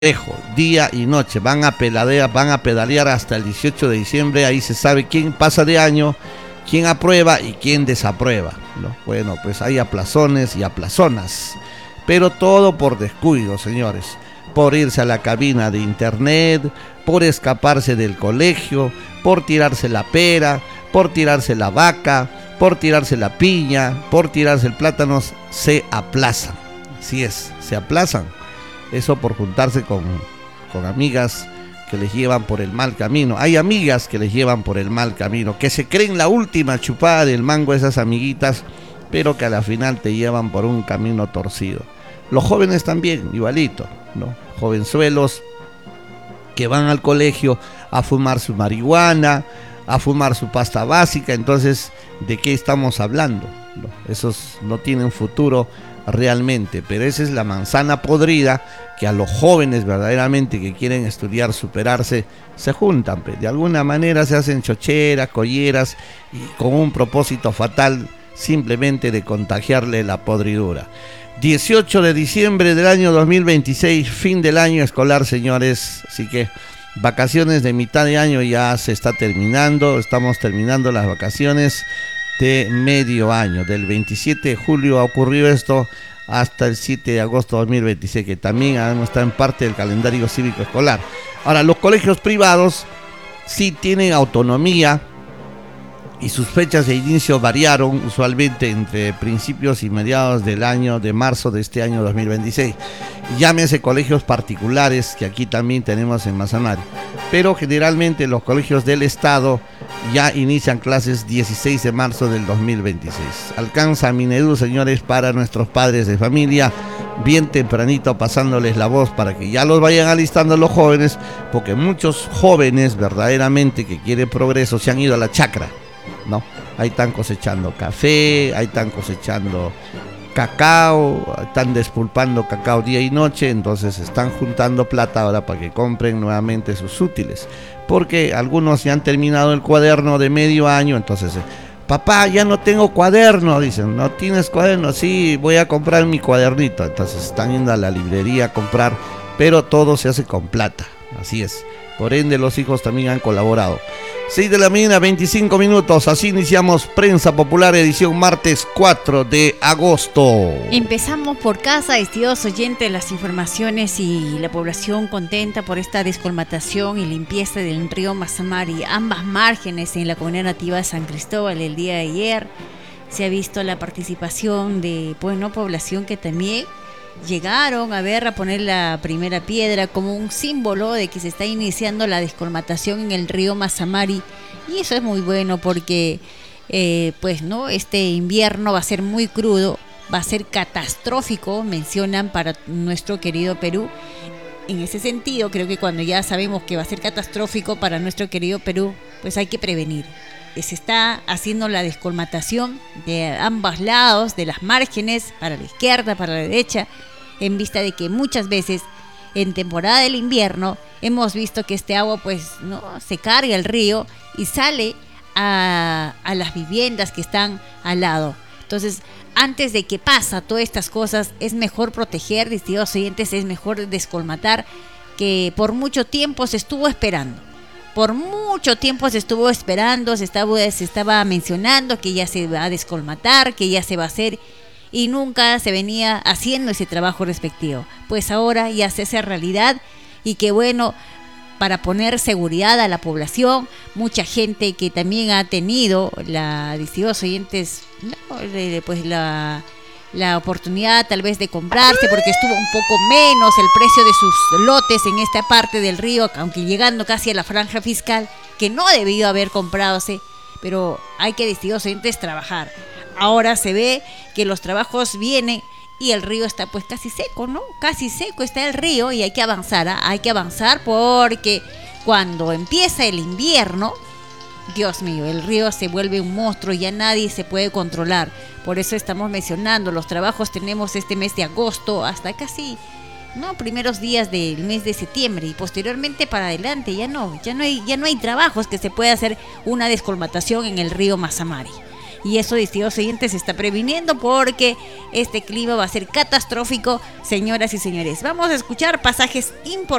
día y noche, van a pedalear hasta el 18 de diciembre, ahí se sabe quién pasa de año, quién aprueba y quién desaprueba, ¿no? Bueno, pues hay aplazones y aplazonas, pero todo por descuido, señores, por irse a la cabina de internet, por escaparse del colegio, por tirarse la pera, por tirarse la vaca, por tirarse la piña, por tirarse el plátano, se aplazan, así es, se aplazan. Eso por juntarse con amigas que les llevan por el mal camino. Hay amigas que les llevan por el mal camino, que se creen la última chupada del mango esas amiguitas, pero que a la final te llevan por un camino torcido. Los jóvenes también, igualito, ¿no? Jovenzuelos que van al colegio a fumar su marihuana, a fumar su pasta básica. Entonces, ¿de qué estamos hablando? ¿No? Esos no tienen futuro realmente, pero esa es la manzana podrida que a los jóvenes verdaderamente que quieren estudiar, superarse, se juntan, de alguna manera se hacen chocheras, colleras y con un propósito fatal simplemente de contagiarle la podridura. 18 de diciembre del año 2026, fin del año escolar, señores, así que vacaciones de mitad de año ya se está terminando, estamos terminando las vacaciones de medio año. Del 27 de julio ha ocurrido esto hasta el 7 de agosto de 2026, que también está en parte del calendario cívico escolar. Ahora, los colegios privados sí tienen autonomía y sus fechas de inicio variaron usualmente entre principios y mediados del año de marzo de este año 2026. Llámese colegios particulares, que aquí también tenemos en Mazamari, pero generalmente los colegios del Estado ya inician clases 16 de marzo del 2026. Alcanza Minedu, señores, para nuestros padres de familia, bien tempranito pasándoles la voz para que ya los vayan alistando los jóvenes, porque muchos jóvenes verdaderamente que quieren progreso se han ido a la chacra, ¿no? Ahí están cosechando café, ahí están cosechando cacao, están despulpando cacao día y noche, entonces están juntando plata ahora para que compren nuevamente sus útiles, porque algunos ya han terminado el cuaderno de medio año, entonces papá, ya no tengo cuaderno, dicen. ¿No tienes cuaderno? Sí, voy a comprar mi cuadernito. Entonces están yendo a la librería a comprar, pero todo se hace con plata, así es. Por ende, los hijos también han colaborado. 6 de la mañana, 25 minutos. Así iniciamos Prensa Popular, edición martes 4 de agosto. Empezamos por casa, estimados oyentes, las informaciones y la población contenta por esta descolmatación y limpieza del río Mazamari. Ambas márgenes en la comunidad nativa de San Cristóbal. El día de ayer se ha visto la participación de población que también llegaron a poner la primera piedra como un símbolo de que se está iniciando la descolmatación en el río Mazamari, y eso es muy bueno porque este invierno va a ser muy crudo, va a ser catastrófico, mencionan, para nuestro querido Perú. En ese sentido, creo que cuando ya sabemos que va a ser catastrófico para nuestro querido Perú, pues hay que prevenir. Se está haciendo la descolmatación de ambos lados, de las márgenes, para la izquierda, para la derecha, en vista de que muchas veces en temporada del invierno hemos visto que este agua se carga el río y sale a las viviendas que están al lado. Entonces, antes de que pasa todas estas cosas, es mejor proteger, distinguidos oyentes, es mejor descolmatar, que por mucho tiempo se estuvo esperando. Por mucho tiempo se estuvo esperando, se estaba mencionando que ya se va a descolmatar, que ya se va a hacer, y nunca se venía haciendo ese trabajo respectivo. Pues ahora ya se hace realidad, y que para poner seguridad a la población, mucha gente que también ha tenido, distinguidos oyentes, la oportunidad tal vez de comprarse, porque estuvo un poco menos el precio de sus lotes en esta parte del río, aunque llegando casi a la franja fiscal, que no debió haber compradose, pero hay que, distinguidos oyentes, trabajar. Ahora se ve que los trabajos vienen y el río está casi seco, ¿no? Casi seco está el río, y hay que avanzar, hay que avanzar, porque cuando empieza el invierno, Dios mío, el río se vuelve un monstruo, ya nadie se puede controlar. Por eso estamos mencionando, los trabajos tenemos este mes de agosto hasta casi, primeros días del mes de septiembre, y posteriormente para adelante ya no hay trabajos que se pueda hacer una descolmatación en el río Mazamari. y eso, estimados oyentes, se está previniendo porque este clima va a ser catastrófico, señoras y señores. Vamos a escuchar pasajes importantes